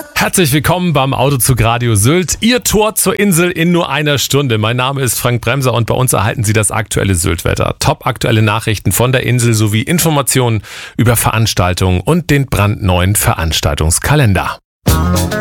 Herzlich willkommen beim Autozug Radio Sylt. Ihr Tor zur Insel in nur einer Stunde. Mein Name ist Frank Bremser und bei uns erhalten Sie das aktuelle Sylt-Wetter. Top aktuelle Nachrichten von der Insel sowie Informationen über Veranstaltungen und den brandneuen Veranstaltungskalender.